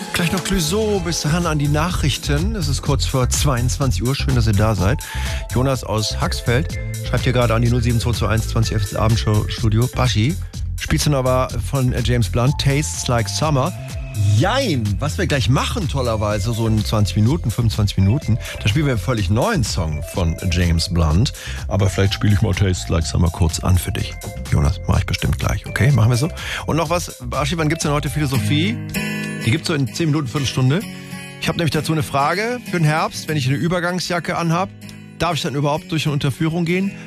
Gleich noch Clouseau, bis ran an die Nachrichten. Es ist kurz vor 22 Uhr. Schön, dass ihr da seid. Jonas aus Haxfeld schreibt hier gerade an die 07221 2011 Abendstudio. Baschi, spielst du noch aber von James Blunt, Tastes Like Summer? Jein, was wir gleich machen, tollerweise, so in 20 Minuten, 25 Minuten, da spielen wir einen völlig neuen Song von James Blunt. Aber vielleicht spiele ich mal Tastes Like Summer kurz an für dich. Jonas, mache ich bestimmt gleich, okay? Machen wir so. Und noch was, Baschi, wann gibt's denn heute Philosophie? Die gibt's so in 10 Minuten, Viertelstunde. Ich habe nämlich dazu eine Frage für den Herbst. Wenn ich eine Übergangsjacke anhab, darf ich dann überhaupt durch eine Unterführung gehen?